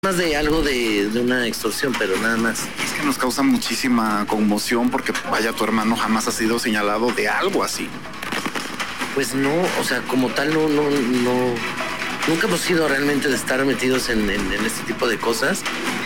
Más de algo de una extorsión, pero nada más. Es que nos causa muchísima conmoción porque, vaya, tu hermano jamás ha sido señalado de algo así. Pues no, o sea, como tal nunca hemos sido realmente de estar metidos en este tipo de cosas,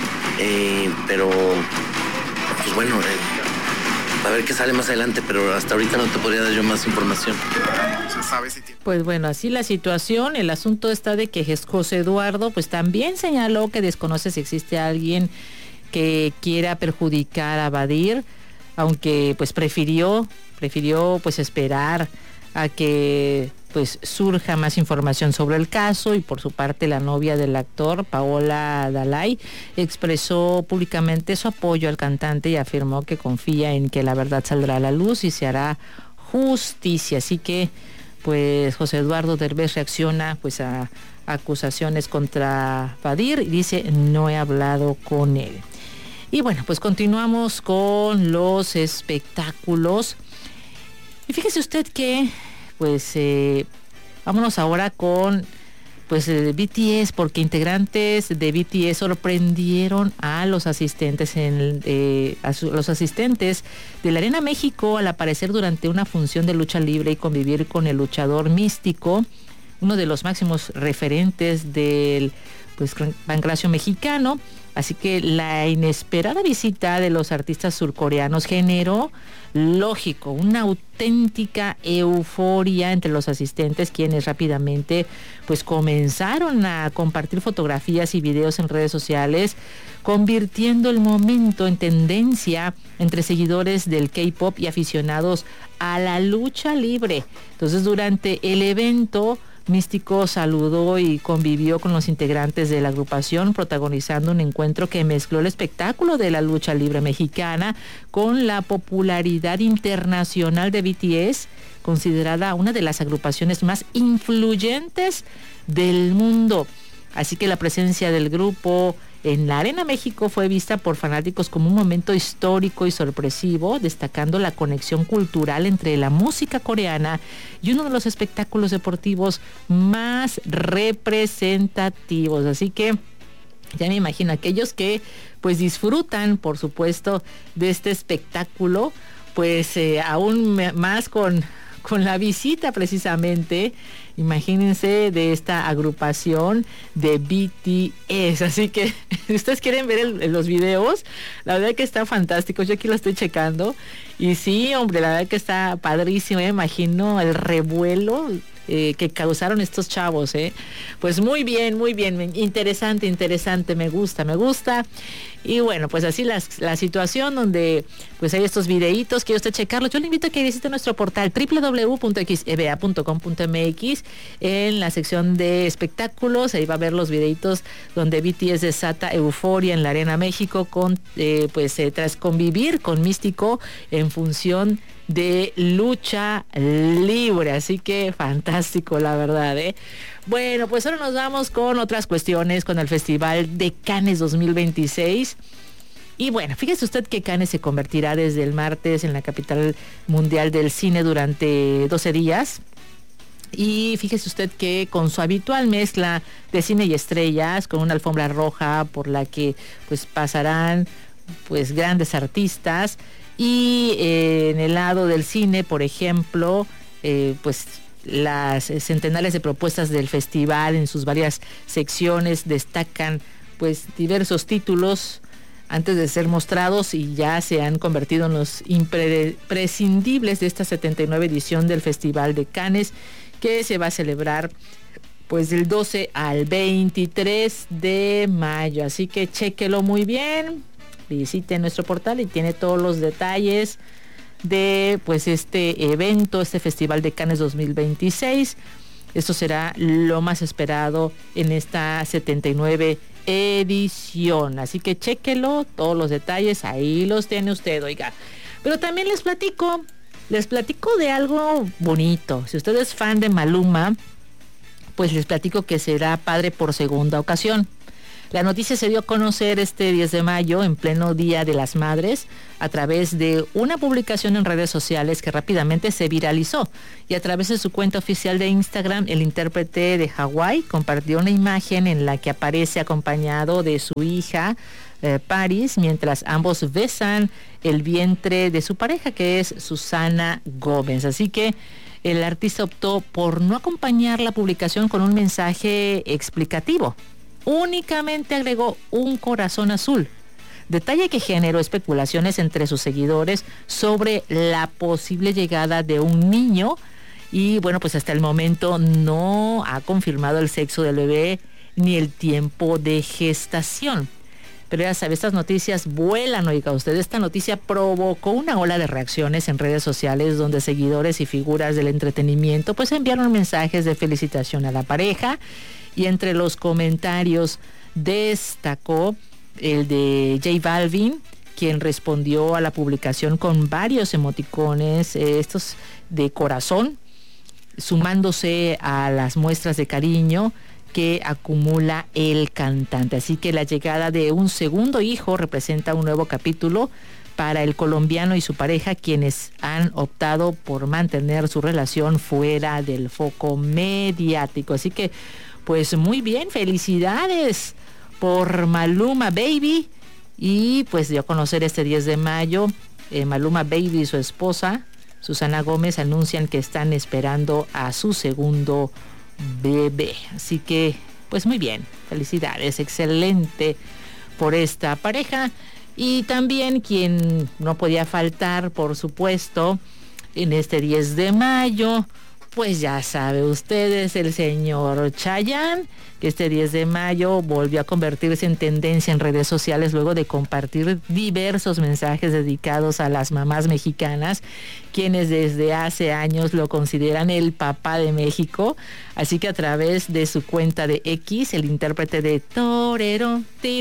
pero pues bueno, a ver qué sale más adelante, pero hasta ahorita no te podría dar yo más información. Pues bueno, así la situación. El asunto está de que José Eduardo pues también señaló que desconoce si existe alguien que quiera perjudicar a Badir, aunque pues prefirió pues esperar a que pues surja más información sobre el caso. Y por su parte la novia del actor, Paola Dalai, expresó públicamente su apoyo al cantante y afirmó que confía en que la verdad saldrá a la luz y se hará justicia. Así que pues José Eduardo Derbez reacciona pues a acusaciones contra Badir y dice: no he hablado con él. Y bueno, pues continuamos con los espectáculos. Y fíjese usted que pues vámonos ahora con pues BTS, porque integrantes de BTS sorprendieron a los asistentes los asistentes de la Arena México al aparecer durante una función de lucha libre y convivir con el luchador Místico, uno de los máximos referentes del pues pancracio mexicano. Así que la inesperada visita de los artistas surcoreanos generó, lógico, una auténtica euforia entre los asistentes, quienes rápidamente pues comenzaron a compartir fotografías y videos en redes sociales, convirtiendo el momento en tendencia entre seguidores del K-pop y aficionados a la lucha libre. Entonces, durante el evento, Místico saludó y convivió con los integrantes de la agrupación, protagonizando un encuentro que mezcló el espectáculo de la lucha libre mexicana con la popularidad internacional de BTS, considerada una de las agrupaciones más influyentes del mundo. Así que la presencia del grupo en la Arena México fue vista por fanáticos como un momento histórico y sorpresivo, destacando la conexión cultural entre la música coreana y uno de los espectáculos deportivos más representativos. Así que ya me imagino aquellos que pues disfrutan, por supuesto, de este espectáculo, pues aún más con la visita precisamente, imagínense, de esta agrupación de BTS. Así que si ustedes quieren ver los videos, la verdad que está fantástico. Yo aquí lo estoy checando y sí, hombre, la verdad que está padrísimo. Me imagino el revuelo que causaron estos chavos, pues muy bien, interesante, me gusta. Y bueno, pues así la situación donde pues hay estos videitos, quiere usted checarlos. Yo le invito a que visite nuestro portal www.xeba.com.mx. En la sección de espectáculos, ahí va a ver los videitos donde BTS desata euforia en la Arena México tras convivir con Místico en función de lucha libre. Así que fantástico, la verdad, Bueno, pues ahora nos vamos con otras cuestiones, con el Festival de Cannes 2026. Y bueno, fíjese usted que Cannes se convertirá desde el martes en la capital mundial del cine durante 12 días. Y fíjese usted que con su habitual mezcla de cine y estrellas, con una alfombra roja por la que pues pasarán pues grandes artistas, y en el lado del cine, por ejemplo, pues las centenares de propuestas del festival en sus varias secciones destacan pues diversos títulos antes de ser mostrados y ya se han convertido en los imprescindibles de esta 79 edición del Festival de Cannes, que se va a celebrar pues del 12 al 23 de mayo. Así que chéquelo muy bien, visite nuestro portal y tiene todos los detalles de pues este evento, este Festival de Cannes 2026. Esto será lo más esperado en esta 79 edición. Así que chéquelo, todos los detalles, ahí los tiene usted, oiga. Pero también les platico de algo bonito. Si usted es fan de Maluma, pues les platico que será padre por segunda ocasión. La noticia se dio a conocer este 10 de mayo, en pleno Día de las Madres, a través de una publicación en redes sociales que rápidamente se viralizó. Y a través de su cuenta oficial de Instagram, el intérprete de Hawái compartió una imagen en la que aparece acompañado de su hija, Paris, mientras ambos besan el vientre de su pareja, que es Susana Gómez. Así que el artista optó por no acompañar la publicación con un mensaje explicativo. Únicamente agregó un corazón azul, detalle que generó especulaciones entre sus seguidores sobre la posible llegada de un niño. Y bueno, pues hasta el momento no ha confirmado el sexo del bebé ni el tiempo de gestación. Pero ya sabe, estas noticias vuelan, oiga usted. Esta noticia provocó una ola de reacciones en redes sociales donde seguidores y figuras del entretenimiento pues enviaron mensajes de felicitación a la pareja. Y entre los comentarios destacó el de J Balvin, quien respondió a la publicación con varios emoticones, estos de corazón, sumándose a las muestras de cariño que acumula el cantante. Así que la llegada de un segundo hijo representa un nuevo capítulo para el colombiano y su pareja, quienes han optado por mantener su relación fuera del foco mediático. Así que, pues muy bien, felicidades por Maluma Baby. Y pues dio a conocer este 10 de mayo, Maluma Baby y su esposa, Susana Gómez, anuncian que están esperando a su segundo bebé. Así que, pues muy bien, felicidades, excelente por esta pareja. Y también quien no podía faltar, por supuesto, en este 10 de mayo, pues ya sabe ustedes, el señor Chayanne, que este 10 de mayo volvió a convertirse en tendencia en redes sociales luego de compartir diversos mensajes dedicados a las mamás mexicanas, quienes desde hace años lo consideran el papá de México. Así que a través de su cuenta de X, el intérprete de Torero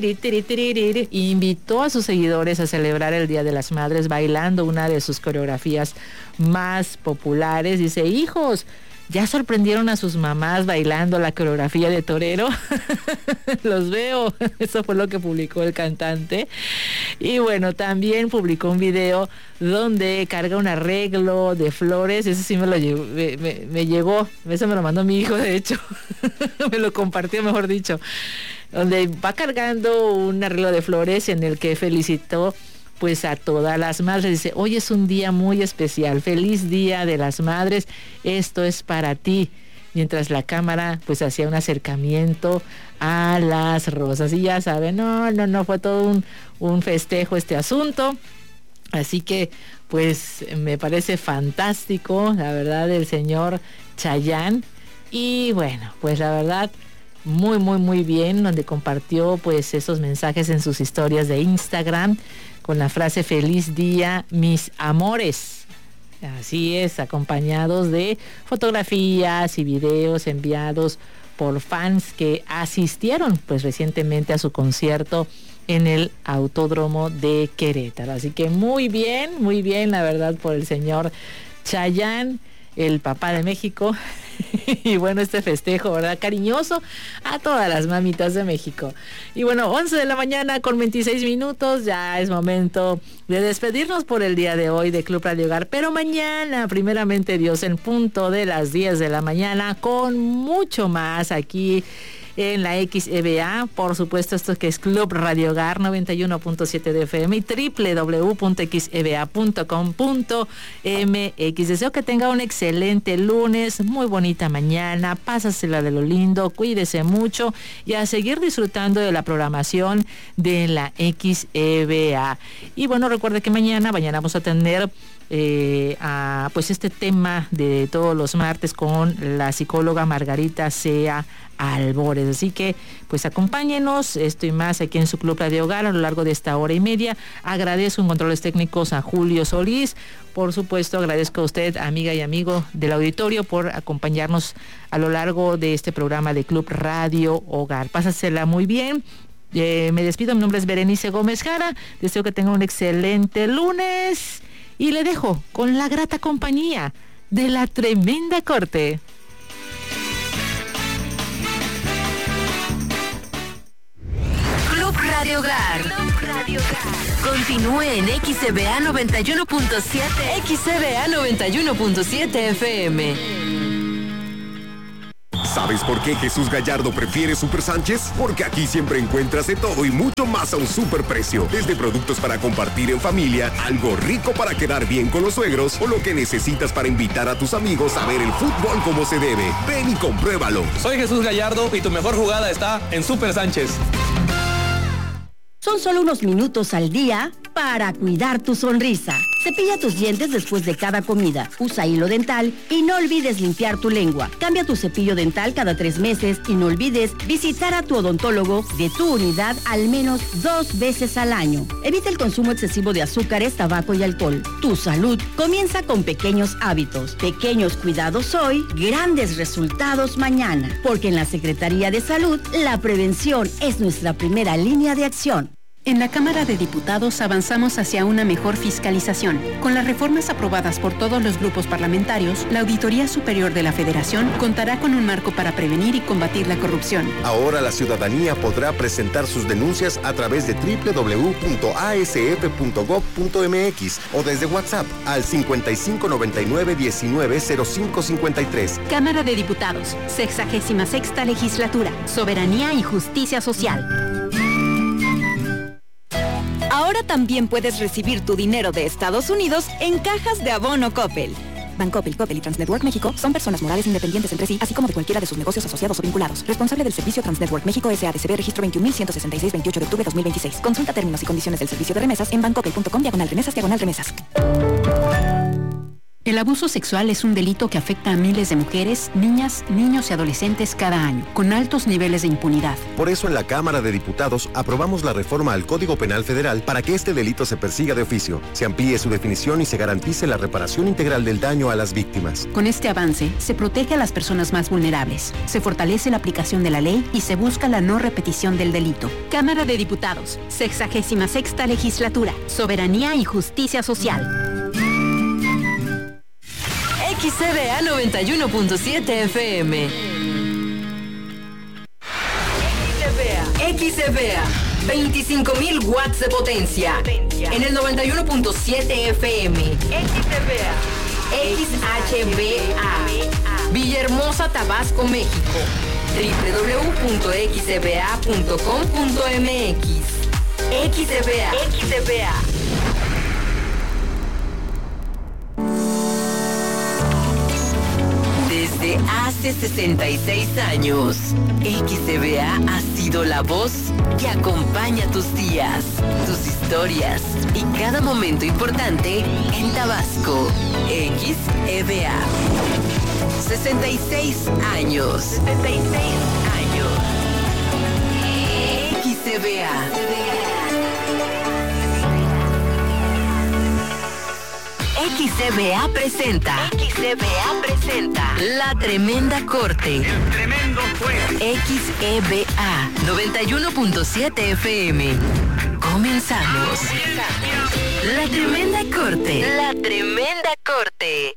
invitó a sus seguidores a celebrar el Día de las Madres bailando una de sus coreografías más populares. Dice: hijos, ¿ya sorprendieron a sus mamás bailando la coreografía de Torero? Los veo. Eso fue lo que publicó el cantante. Y bueno, también publicó un video donde carga un arreglo de flores. Ese sí me llegó. Eso me lo mandó mi hijo, de hecho. Me lo compartió, mejor dicho. Donde va cargando un arreglo de flores en el que felicitó pues a todas las madres. Dice: hoy es un día muy especial, feliz Día de las Madres, esto es para ti. Mientras la cámara pues hacía un acercamiento a las rosas. Y ya saben, no, fue todo un festejo este asunto. Así que pues me parece fantástico, la verdad, el señor Chayanne. Y bueno, pues la verdad, muy, muy, muy bien, donde compartió pues esos mensajes en sus historias de Instagram con la frase: feliz día, mis amores. Así es, acompañados de fotografías y videos enviados por fans que asistieron pues recientemente a su concierto en el Autódromo de Querétaro. Así que muy bien, la verdad, por el señor Chayanne, el papá de México. Y bueno, este festejo, ¿verdad? Cariñoso a todas las mamitas de México. Y bueno, 11 de la mañana con 26 minutos. Ya es momento de despedirnos por el día de hoy de Club Radio Hogar. Pero mañana, primeramente Dios, en punto de las 10 de la mañana, con mucho más aquí en la XEBA, por supuesto, esto que es Club Radio Hogar 91.7 de FM y www.xeba.com.mx. Deseo que tenga un excelente lunes, muy bonita mañana, pásasela de lo lindo, cuídese mucho y a seguir disfrutando de la programación de la XEBA. Y bueno, recuerde que mañana vamos a tener pues este tema de todos los martes con la psicóloga Margarita Sea Albores. Así que pues acompáñenos, esto y más aquí en su Club Radio Hogar a lo largo de esta hora y media. Agradezco en controles técnicos a Julio Solís. Por supuesto, agradezco a usted, amiga y amigo del auditorio, por acompañarnos a lo largo de este programa de Club Radio Hogar. Pásasela muy bien. Me despido, mi nombre es Berenice Gómez Jara. Deseo que tenga un excelente lunes y le dejo con la grata compañía de la Tremenda Corte. Radio Hogar. Continúe en XCBA 91.7. XCBA 91.7 FM. ¿Sabes por qué Jesús Gallardo prefiere Super Sánchez? Porque aquí siempre encuentras de todo y mucho más a un superprecio. Desde productos para compartir en familia, algo rico para quedar bien con los suegros o lo que necesitas para invitar a tus amigos a ver el fútbol como se debe. Ven y compruébalo. Soy Jesús Gallardo y tu mejor jugada está en Super Sánchez. Son solo unos minutos al día para cuidar tu sonrisa. Cepilla tus dientes después de cada comida. Usa hilo dental y no olvides limpiar tu lengua. Cambia tu cepillo dental cada 3 meses y no olvides visitar a tu odontólogo de tu unidad al menos 2 veces al año. Evita el consumo excesivo de azúcares, tabaco y alcohol. Tu salud comienza con pequeños hábitos. Pequeños cuidados hoy, grandes resultados mañana. Porque en la Secretaría de Salud, la prevención es nuestra primera línea de acción. En la Cámara de Diputados avanzamos hacia una mejor fiscalización. Con las reformas aprobadas por todos los grupos parlamentarios, la Auditoría Superior de la Federación contará con un marco para prevenir y combatir la corrupción. Ahora la ciudadanía podrá presentar sus denuncias a través de www.asf.gov.mx o desde WhatsApp al 5599-190553. Cámara de Diputados, 66ª Legislatura, Soberanía y Justicia Social. Ahora también puedes recibir tu dinero de Estados Unidos en cajas de abono Coppel. Bancoppel, Coppel y Transnetwork México son personas morales independientes entre sí, así como de cualquiera de sus negocios asociados o vinculados. Responsable del servicio Transnetwork México S.A.D.C.B. registro 21.166, 28 de octubre 2026. Consulta términos y condiciones del servicio de remesas en bancoppel.com/remesas/remesas. El abuso sexual es un delito que afecta a miles de mujeres, niñas, niños y adolescentes cada año, con altos niveles de impunidad. Por eso en la Cámara de Diputados aprobamos la reforma al Código Penal Federal para que este delito se persiga de oficio, se amplíe su definición y se garantice la reparación integral del daño a las víctimas. Con este avance, se protege a las personas más vulnerables, se fortalece la aplicación de la ley y se busca la no repetición del delito. Cámara de Diputados, 66ª Legislatura, Soberanía y Justicia Social. XCBA 91.7 FM. XCBA 25.000 watts de potencia. En el 91.7 FM. XCBA. Villahermosa, Tabasco, México. www.xcba.com.mx. XCBA. Desde hace 66 años, XCBA ha sido la voz que acompaña tus días, tus historias y cada momento importante en Tabasco. XCBA. 66 años. 66 años. XCBA. XCBA presenta La Tremenda Corte. El Tremendo Juez. XEBA 91.7 FM. Comenzamos. La Tremenda Corte.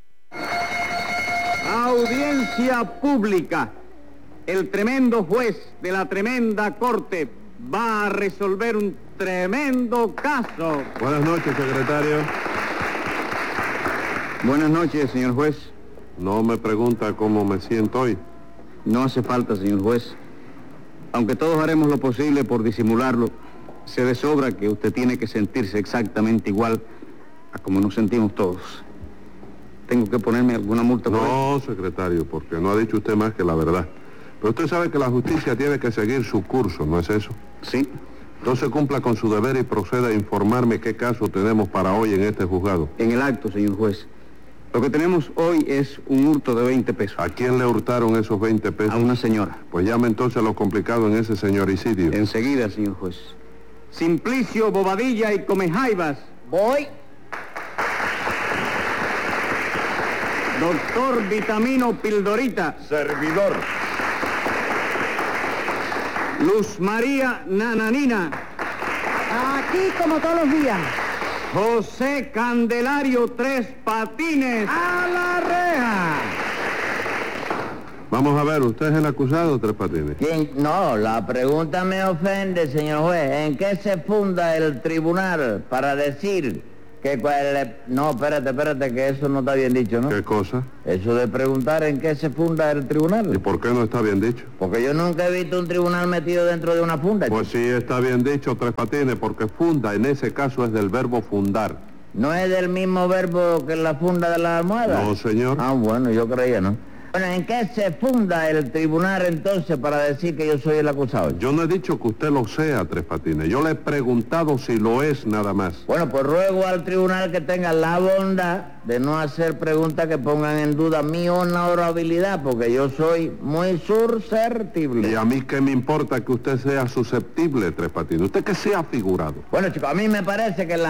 Audiencia pública. El tremendo juez de la Tremenda Corte va a resolver un tremendo caso. Buenas noches, secretario. Buenas noches, señor juez. No me pregunta cómo me siento hoy. No hace falta, señor juez. Aunque todos haremos lo posible por disimularlo, se de sobra que usted tiene que sentirse exactamente igual a como nos sentimos todos. ¿Tengo que ponerme alguna multa por No, secretario, porque no ha dicho usted más que la verdad. Pero usted sabe que la justicia tiene que seguir su curso, ¿no es eso? Sí. Entonces cumpla con su deber y proceda a informarme qué caso tenemos para hoy en este juzgado. En el acto, señor juez. Lo que tenemos hoy es un hurto de 20 pesos. ¿A quién le hurtaron esos 20 pesos? A una señora. Pues llame entonces lo complicado en ese señoricidio. Enseguida, señor juez. Simplicio Bobadilla y Comejaivas. Voy. Doctor Vitamino Pildorita. Servidor. Luz María Nananina. Aquí como todos los días. José Candelario Tres Patines. ¡A la reja! Vamos a ver, ¿usted es el acusado, Tres Patines? ¿Quién? No, la pregunta me ofende, señor juez. ¿En qué se funda el tribunal para decir que... No, espérate, que eso no está bien dicho, ¿no? ¿Qué cosa? Eso de preguntar en qué se funda el tribunal. ¿Y por qué no está bien dicho? Porque yo nunca he visto un tribunal metido dentro de una funda. Pues sí está bien dicho, Tres Patines, porque funda, en ese caso es del verbo fundar. ¿No es del mismo verbo que la funda de la almohada? No, señor. Ah, bueno, yo creía, ¿no? Bueno, ¿en qué se funda el tribunal entonces para decir que yo soy el acusado? Yo no he dicho que usted lo sea, Tres Patines. Yo le he preguntado si lo es nada más. Bueno, pues ruego al tribunal que tenga la bondad de no hacer preguntas que pongan en duda mi honorabilidad, porque yo soy muy susceptible. ¿Y a mí qué me importa que usted sea susceptible, Tres Patines? ¿Usted que sea figurado? Bueno, chicos, a mí me parece que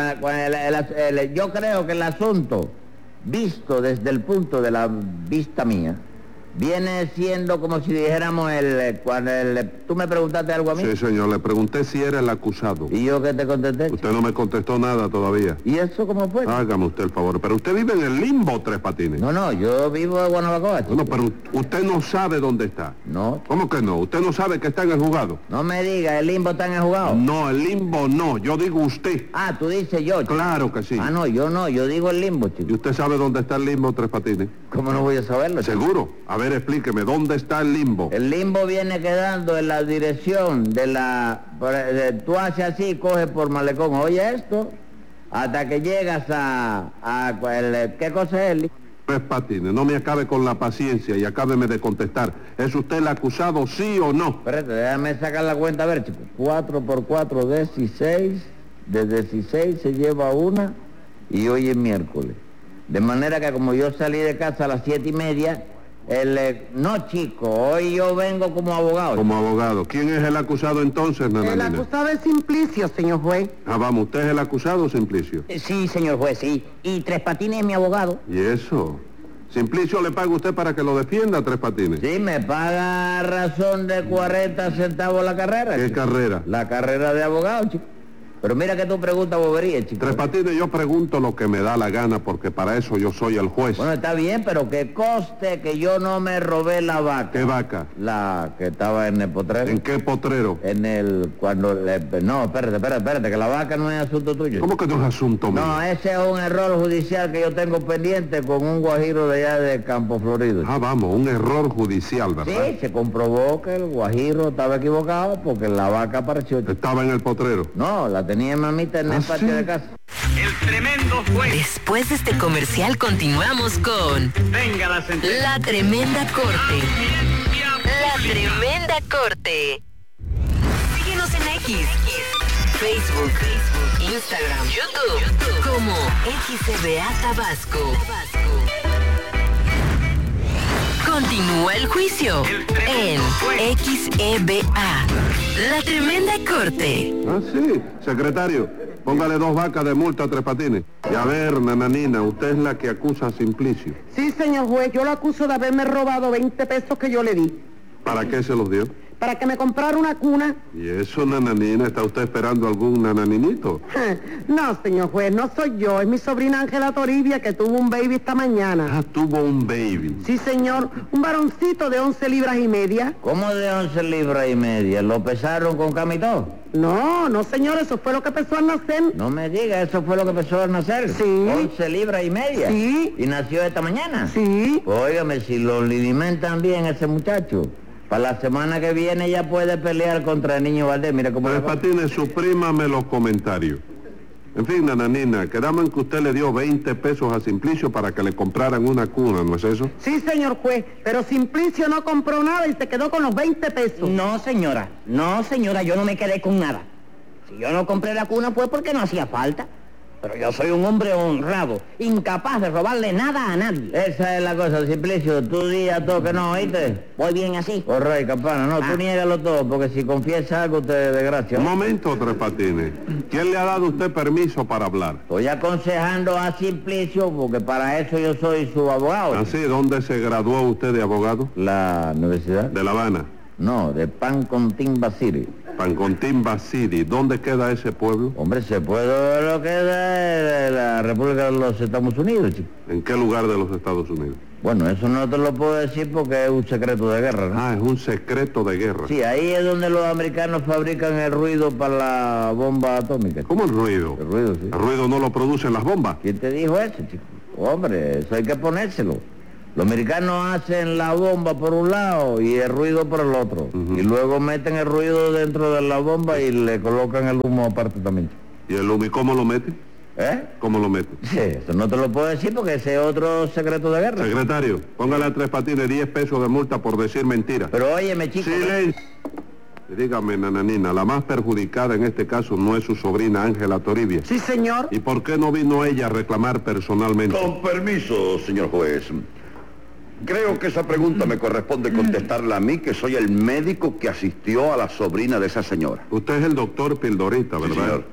yo creo que el asunto, visto desde el punto de la vista mía, viene siendo como si dijéramos ¿Tú me preguntaste algo a mí? Sí, señor, le pregunté si era el acusado. ¿Y yo qué te contesté? Usted no me contestó nada todavía. ¿Y eso cómo fue? Hágame usted el favor. Pero usted vive en el limbo, Tres Patines. No, yo vivo en Guanabacoa, chico. Bueno, pero usted no sabe dónde está. No. ¿Cómo que no? ¿Usted no sabe que está en el juzgado? No me diga, ¿el limbo está en el juzgado? No, el limbo no. Yo digo usted. Ah, tú dices yo, chico. Claro que sí. Ah, no, yo digo el limbo, chico. ¿Y usted sabe dónde está el limbo, Tres Patines? ¿Cómo no voy a saberlo, chico? ¿Seguro? A ver, explíqueme, ¿dónde está el limbo? El limbo viene quedando en la dirección de tú haces así, coges por malecón, oye esto, hasta que llegas ¿qué cosa es el limbo? Tres Patines, no me acabe con la paciencia y acábeme de contestar. ¿Es usted el acusado, sí o no? Espérate, déjame sacar la cuenta, a ver, chico. 4 por 4, 16. De 16 se lleva una y hoy es miércoles. De manera que como yo salí de casa a las 7:30, no, chico, hoy yo vengo como abogado. Como abogado. ¿Quién es el acusado entonces, Nananina? El acusado es Simplicio, señor juez. Ah, vamos, ¿usted es el acusado, Simplicio? Sí, señor juez, sí. Y Tres Patines es mi abogado. ¿Y eso? ¿Simplicio le paga usted para que lo defienda, Tres Patines? Sí, me paga a razón de 40 centavos la carrera. ¿Qué chico? carrera? La carrera de abogado, chico. Pero mira que tú preguntas bobería, chico. Tres Patines, yo pregunto lo que me da la gana porque para eso yo soy el juez. Bueno, está bien, pero que conste que yo no me robé la vaca. ¿Qué vaca? La que estaba en el potrero. ¿En qué potrero? No, espérate, que la vaca no es asunto tuyo. ¿Cómo que no es asunto mío? No, ese es un error judicial que yo tengo pendiente con un guajiro de allá de Campo Florido. Ah, vamos, un error judicial, ¿verdad? Sí, se comprobó que el guajiro estaba equivocado porque la vaca apareció. ¿Estaba en el potrero? No, la tenía mamita en el patio de casa. El tremendo juez. Después de este comercial continuamos con... Venga la sentencia. La tremenda corte. La tremenda corte. Síguenos en X, Facebook, Instagram, YouTube, como XBA Tabasco. Continúa el juicio en XEBA. La tremenda corte. Ah, sí, secretario. Póngale 2 vacas de multa a Tres Patines. Y a ver, Nananina, usted es la que acusa a Simplicio. Sí, señor juez, yo lo acuso de haberme robado 20 pesos que yo le di. ¿Para qué se los dio? Para que me comprara una cuna. ¿Y eso, Nananina? ¿Está usted esperando algún nananinito? No, señor juez, no soy yo, es mi sobrina Ángela Toribia que tuvo un baby esta mañana. Ah, tuvo un baby. Sí, señor, un varoncito de 11 libras y media. ¿Cómo de 11 libras y media? ¿Lo pesaron con camitó? No, señor, eso fue lo que empezó al nacer. No me diga, eso fue lo que empezó al nacer. Sí. 11 libras y media. Sí. ¿Y nació esta mañana? Sí. Pues, óigame, si lo alimentan bien ese muchacho, para la semana que viene ya puede pelear contra el niño Valdés. Mira cómo... Tres Patines, suprímame los comentarios. En fin, Nananina, quedamos en que usted le dio 20 pesos a Simplicio para que le compraran una cuna, ¿no es eso? Sí, señor juez, pero Simplicio no compró nada y se quedó con los 20 pesos. No, señora, yo no me quedé con nada. Si yo no compré la cuna fue porque no hacía falta. Pero yo soy un hombre honrado, incapaz de robarle nada a nadie. Esa es la cosa, Simplicio. Tú di a todo que no, ¿oíste? Voy bien así. Correcto, campana. No, tú niégalo todo, porque si confiesa algo te desgracia. Un momento, Tres Patines. ¿Quién le ha dado a usted permiso para hablar? Estoy aconsejando a Simplicio, porque para eso yo soy su abogado. ¿Ah, sí? ¿Dónde se graduó usted de abogado? La universidad. ¿De La Habana? No, de Pancontin Basiri. Pancontimba City, ¿dónde queda ese pueblo? Hombre, ese pueblo lo queda de la República de los Estados Unidos, chico. ¿En qué lugar de los Estados Unidos? Bueno, eso no te lo puedo decir porque es un secreto de guerra, ¿no? Ah, es un secreto de guerra. Sí, ahí es donde los americanos fabrican el ruido para la bomba atómica. ¿Cómo el ruido? El ruido, sí. ¿El ruido no lo producen las bombas? ¿Quién te dijo eso, chico? Hombre, eso hay que ponérselo. Los americanos hacen la bomba por un lado y el ruido por el otro. Y luego meten el ruido dentro de la bomba y le colocan el humo aparte también. ¿Y el humo, y cómo lo meten? ¿Eh? ¿Cómo lo meten? Sí, eso no te lo puedo decir porque ese es otro secreto de guerra. Secretario, póngale a Tres Patines 10 pesos de multa por decir mentira. Pero óyeme, chico... ¡Silencio! Dígame, nananina, la más perjudicada en este caso no es su sobrina Ángela Toribia. Sí, señor. ¿Y por qué no vino ella a reclamar personalmente? Con permiso, señor juez. Creo que esa pregunta me corresponde contestarla a mí, que soy el médico que asistió a la sobrina de esa señora. Usted es el doctor Pildorita, ¿verdad? Sí, señor.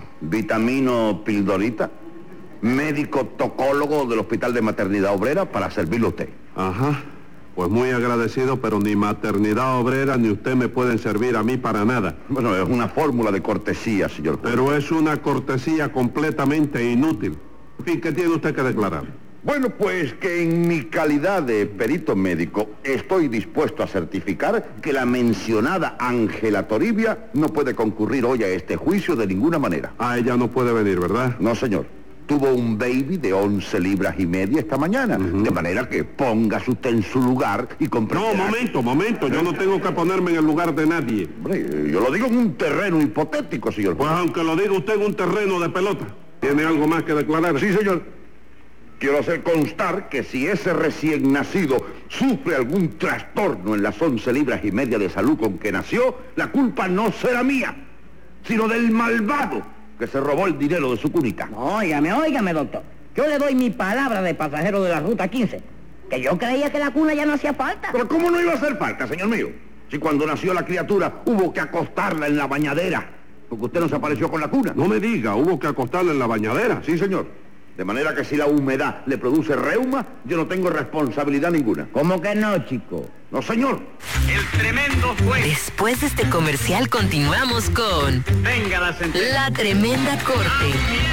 Vitamino Pildorita, médico tocólogo del Hospital de Maternidad Obrera, para servirle a usted. Ajá. Pues muy agradecido, pero ni Maternidad Obrera ni usted me pueden servir a mí para nada. Bueno, es una fórmula de cortesía, señor juez. Pero es una cortesía completamente inútil. En fin, ¿qué tiene usted que declarar? Bueno, pues que en mi calidad de perito médico estoy dispuesto a certificar que la mencionada Ángela Toribia no puede concurrir hoy a este juicio de ninguna manera. Ah, ella no puede venir, ¿verdad? No, señor. Tuvo un baby de 11 libras y media esta mañana. De manera que póngase usted en su lugar y comprenderá... No, momento. Yo no tengo que ponerme en el lugar de nadie. Hombre, yo lo digo en un terreno hipotético, señor. Pues aunque lo diga usted en un terreno de pelota. ¿Tiene algo más que declarar? Sí, señor. Quiero hacer constar que si ese recién nacido sufre algún trastorno en las 11 libras y media de salud con que nació, la culpa no será mía, sino del malvado que se robó el dinero de su cunita. No, óigame, doctor. Yo le doy mi palabra de pasajero de la Ruta 15, que yo creía que la cuna ya no hacía falta. Pero ¿cómo no iba a hacer falta, señor mío? Si cuando nació la criatura hubo que acostarla en la bañadera, porque usted no se apareció con la cuna. No me diga, ¿hubo que acostarla en la bañadera? Sí, señor. De manera que si la humedad le produce reuma, yo no tengo responsabilidad ninguna. ¿Cómo que no, chico? No, señor. El tremendo juez. Después de este comercial continuamos con... Venga la sentencia. La tremenda corte.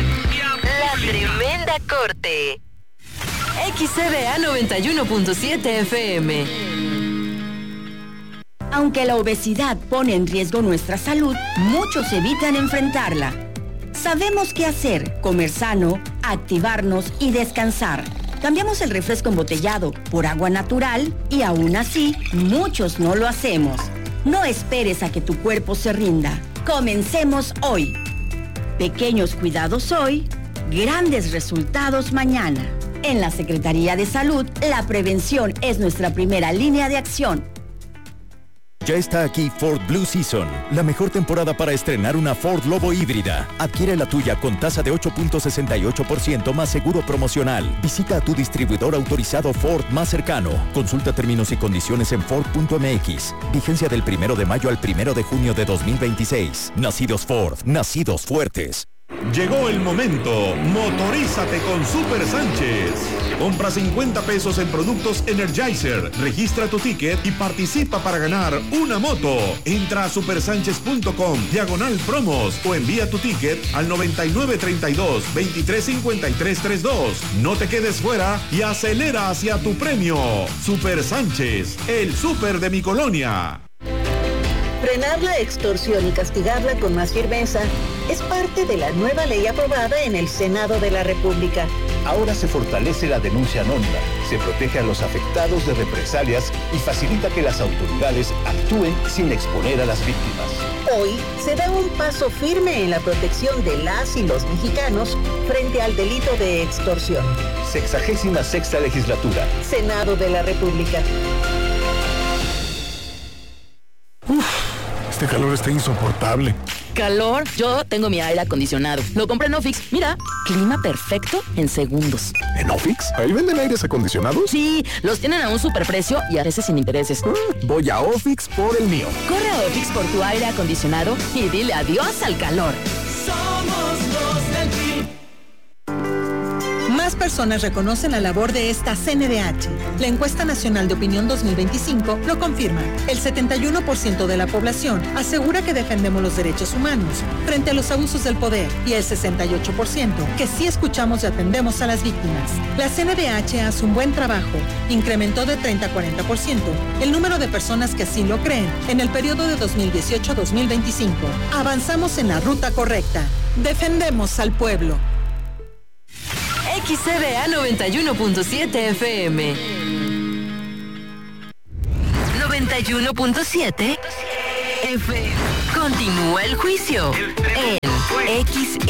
La tremenda corte. XCBA 91.7 FM. Aunque la obesidad pone en riesgo nuestra salud, muchos evitan enfrentarla. Sabemos qué hacer: comer sano, activarnos y descansar. Cambiamos el refresco embotellado por agua natural y aún así, muchos no lo hacemos. No esperes a que tu cuerpo se rinda. Comencemos hoy. Pequeños cuidados hoy, grandes resultados mañana. En la Secretaría de Salud, la prevención es nuestra primera línea de acción. Ya está aquí Ford Blue Season, la mejor temporada para estrenar una Ford Lobo híbrida. Adquiere la tuya con tasa de 8.68% más seguro promocional. Visita a tu distribuidor autorizado Ford más cercano. Consulta términos y condiciones en Ford.mx. Vigencia del 1 de mayo al 1 de junio de 2026. Nacidos Ford, nacidos fuertes. Llegó el momento. Motorízate con Super Sánchez. Compra 50 pesos en productos Energizer. Registra tu ticket y participa para ganar una moto. Entra a supersanchez.com/promos o envía tu ticket al 9932-235332. No te quedes fuera y acelera hacia tu premio. Super Sánchez, el super de mi colonia. Frenar la extorsión y castigarla con más firmeza es parte de la nueva ley aprobada en el Senado de la República. Ahora se fortalece la denuncia anónima, se protege a los afectados de represalias y facilita que las autoridades actúen sin exponer a las víctimas. Hoy se da un paso firme en la protección de las y los mexicanos frente al delito de extorsión. 66ª Legislatura. Senado de la República. Este calor está insoportable. ¿Calor? Yo tengo mi aire acondicionado. Lo compré en Ofix. Mira, clima perfecto en segundos. ¿En Ofix? ¿Ahí venden aires acondicionados? Sí, los tienen a un superprecio y a veces sin intereses. Voy a Ofix por el mío. Corre a Ofix por tu aire acondicionado y dile adiós al calor. Somos los del PRI. Más personas reconocen la labor de esta CNDH. La encuesta nacional de opinión 2025 lo confirma. El 71% de la población asegura que defendemos los derechos humanos frente a los abusos del poder y el 68% que sí escuchamos y atendemos a las víctimas. La CNDH hace un buen trabajo. Incrementó de 30 a 40% el número de personas que así lo creen en el periodo de 2018 a 2025. Avanzamos en la ruta correcta. Defendemos al pueblo. XCBA 91.7 FM. 91.7 FM. Continúa el juicio en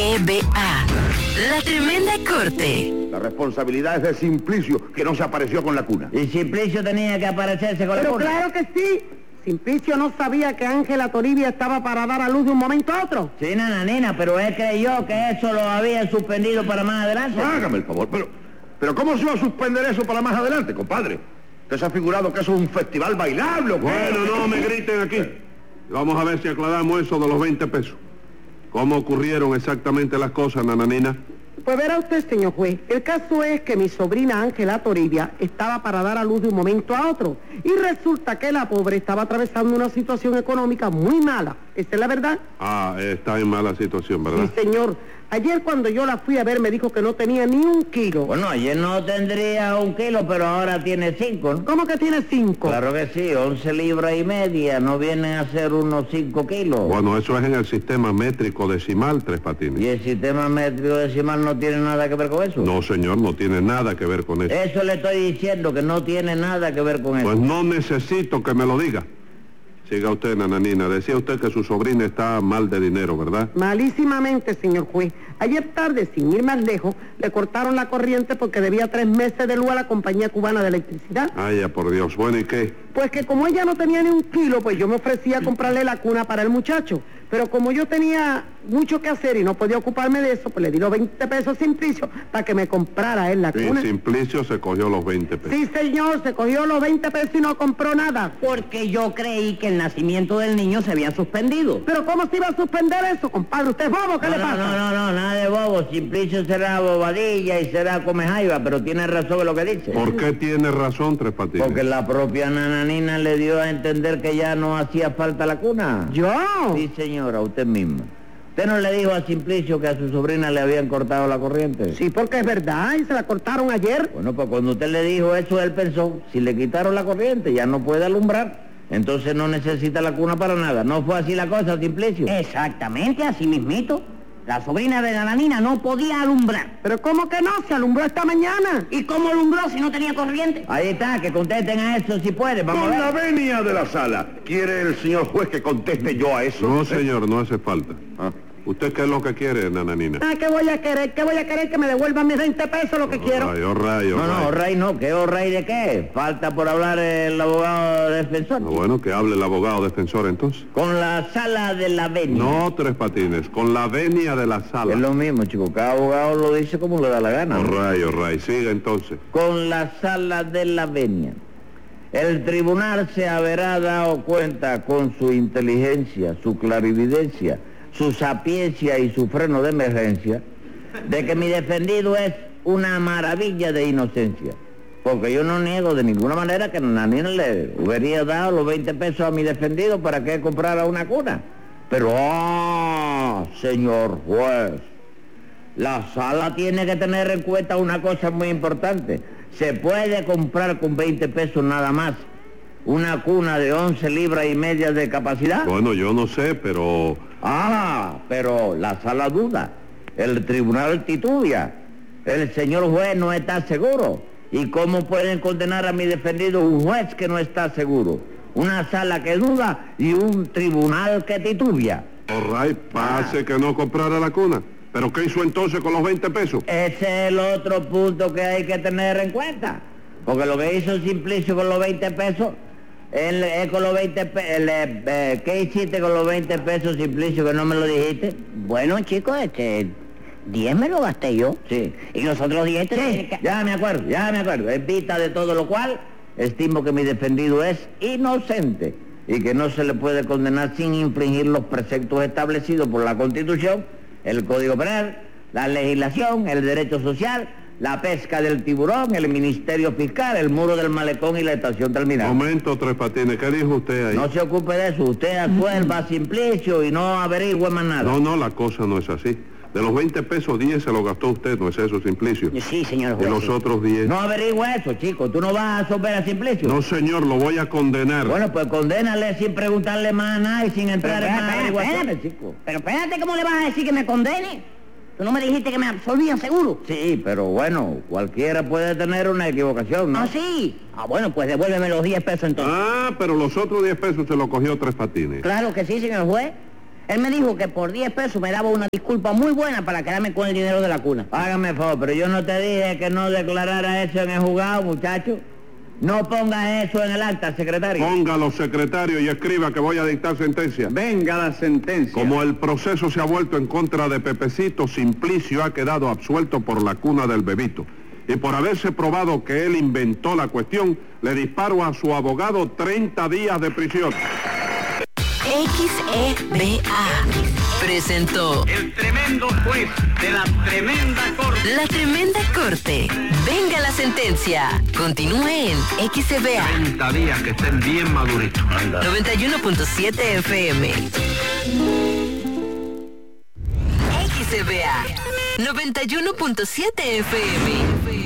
XEBA. La Tremenda Corte. La responsabilidad es de Simplicio, que no se apareció con la cuna. Y Simplicio tenía que aparecerse con la cuna. Pero claro que sí. Simplicio no sabía que Ángela Toribia estaba para dar a luz de un momento a otro. Sí, nananina, pero él creyó que eso lo había suspendido para más adelante. Hágame el favor, pero ¿cómo se va a suspender eso para más adelante, compadre? ¿Usted se ha figurado que eso es un festival bailable o qué? Bueno, no me griten aquí. Vamos a ver si aclaramos eso de los 20 pesos. ¿Cómo ocurrieron exactamente las cosas, nananina? Pues verá usted, señor juez, el caso es que mi sobrina Ángela Toribia estaba para dar a luz de un momento a otro y resulta que la pobre estaba atravesando una situación económica muy mala. ¿Esa es la verdad? Ah, está en mala situación, ¿verdad? Sí, señor. Ayer cuando yo la fui a ver me dijo que no tenía ni 1 kilo. Bueno, ayer no tendría 1 kilo, pero ahora tiene 5, ¿no? ¿Cómo que tiene 5? Claro que sí, 11 libras y media, no vienen a ser unos 5 kilos. Bueno, eso es en el sistema métrico decimal, Tres Patines. ¿Y el sistema métrico decimal no tiene nada que ver con eso? No, señor, no tiene nada que ver con eso. Eso le estoy diciendo, que no tiene nada que ver con eso. Pues no necesito que me lo diga. Siga usted, nananina. Decía usted que su sobrina está mal de dinero, ¿verdad? Malísimamente, señor juez. Ayer tarde, sin ir más lejos, le cortaron la corriente porque debía 3 meses de luz a la compañía cubana de electricidad. Ay, ya por Dios. Bueno, ¿y qué? Pues que como ella no tenía ni 1 kilo, pues yo me ofrecía a comprarle la cuna para el muchacho. Pero como yo tenía mucho que hacer y no podía ocuparme de eso, pues le di los 20 pesos a Simplicio para que me comprara él la cuna. Y Simplicio se cogió los 20 pesos. Sí, señor, se cogió los 20 pesos y no compró nada. Porque yo creí que el nacimiento del niño se había suspendido. ¿Pero cómo se iba a suspender eso, compadre? ¿Usted es bobo? ¿Qué le pasa? No, nada de bobo. Simplicio será bobadilla y será come jaiba, pero tiene razón en lo que dice. ¿Por qué tiene razón, Tres Patines? Porque la propia nananina le dio a entender que ya no hacía falta la cuna. ¿Yo? Sí, señora, usted misma. ¿Usted no le dijo a Simplicio que a su sobrina le habían cortado la corriente? Sí, porque es verdad, y se la cortaron ayer. Bueno, pues cuando usted le dijo eso, él pensó, si le quitaron la corriente, ya no puede alumbrar. Entonces no necesita la cuna para nada. ¿No fue así la cosa, Simplicio? Exactamente, así mismito. La sobrina de la nananina no podía alumbrar. ¿Pero cómo que no? Se alumbró esta mañana. ¿Y cómo alumbró si no tenía corriente? Ahí está, que contesten a eso si puede. Vamos Con a ver. la venia de la sala. ¿Quiere el señor juez que conteste yo a eso? No, señor, no hace falta. ¿Usted qué es lo que quiere, nananina? Ah, ¿qué voy a querer? ¿Qué voy a querer? Que me devuelvan mis 20 pesos, lo que quiero. No, Ray no. ¿Qué Ray de qué? Falta por hablar el abogado defensor. Bueno, que hable el abogado defensor entonces. Con la sala de la venia. No, Tres Patines, con la venia de la sala. Es lo mismo, chico. Cada abogado lo dice como le da la gana. Ray. Siga entonces. Con la sala de la venia. El tribunal se habrá dado cuenta con su inteligencia, su clarividencia, su sapiencia y su freno de emergencia, de que mi defendido es una maravilla de inocencia. Porque yo no niego de ninguna manera que Nanina le hubiera dado los 20 pesos a mi defendido para que comprara una cuna. Pero, señor juez, la sala tiene que tener en cuenta una cosa muy importante. Se puede comprar con 20 pesos nada más una cuna de 11 libras y media de capacidad. Bueno, yo no sé, pero... pero la sala duda. El tribunal titubia. El señor juez no está seguro. ¿Y cómo pueden condenar a mi defendido un juez que no está seguro? Una sala que duda y un tribunal que titubia. Pase que no comprara la cuna. ¿Pero qué hizo entonces con los 20 pesos? Ese es el otro punto que hay que tener en cuenta. Porque lo que hizo Simplicio con los 20 pesos, con los 20 pesos, ¿qué hiciste con los 20 pesos, Simplicio, que no me lo dijiste? Bueno, chicos, 10 me lo gasté yo. Sí. Y los otros 10 Ya me acuerdo. En vista de todo lo cual, estimo que mi defendido es inocente y que no se le puede condenar sin infringir los preceptos establecidos por la Constitución, el Código Penal, la legislación, el derecho social, la pesca del tiburón, el ministerio fiscal, el muro del malecón y la estación terminal. Momento, Tres Patines, ¿qué dijo usted ahí? No se ocupe de eso, usted absuelva a Simplicio y no averigüe más nada. No, la cosa no es así. De los 20 pesos, 10 se lo gastó usted, ¿no es eso, Simplicio? Sí, señor juez. Y los otros 10. No averigüe eso, chico. ¿Tú no vas a absorber a Simplicio? No, señor, lo voy a condenar. Bueno, pues condénale sin preguntarle más a nada y sin entrar en más averiguaciones, chico. Pero espérate, ¿cómo le vas a decir que me condene? ¿Tú no me dijiste que me absolvían seguro? Sí, pero bueno, cualquiera puede tener una equivocación, ¿no? ¿Ah, sí? Ah, bueno, pues devuélveme los 10 pesos entonces. Ah, pero los otros 10 pesos se los cogió Tres Patines. Claro que sí, señor juez. Él me dijo que por 10 pesos me daba una disculpa muy buena para quedarme con el dinero de la cuna. Hágame favor, pero yo no te dije que no declarara eso en el juzgado, muchacho. No pongas eso en el acta, secretario. Póngalo, secretario, y escriba que voy a dictar sentencia. Venga la sentencia. Como el proceso se ha vuelto en contra de Pepecito, Simplicio ha quedado absuelto por la cuna del bebito. Y por haberse probado que él inventó la cuestión, le disparo a su abogado 30 días de prisión. XEBA presentó el tremendo juez de la tremenda corte. La Tremenda Corte. Venga la sentencia. Continúe en XEBA. 30 días que estén bien maduritos. 91.7 FM. XEBA 91.7 FM.